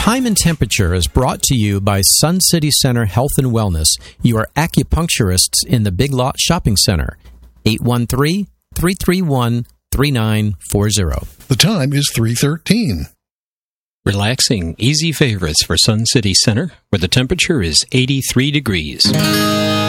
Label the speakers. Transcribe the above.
Speaker 1: Time and Temperature is brought to you by Sun City Center Health and Wellness, your acupuncturists in the Big Lot Shopping Center. 813-331-3940.
Speaker 2: The time is 3:13.
Speaker 3: Relaxing, easy favorites for Sun City Center, where the temperature is 83 degrees.